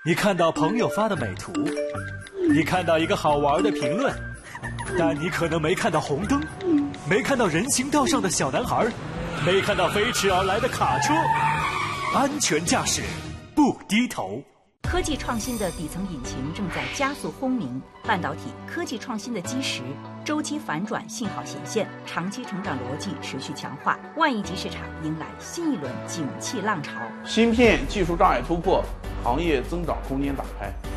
你看到朋友发的美图，你看到一个好玩的评论，但你可能没看到红灯，没看到人行道上的小男孩，没看到飞驰而来的卡车。安全驾驶，不低头。 科技创新的底层引擎正在加速轰鸣，半导体科技创新的基石周期反转信号显现，长期成长逻辑持续强化，万亿级市场迎来新一轮景气浪潮。 芯片技术障碍突破，行业增长空间打开。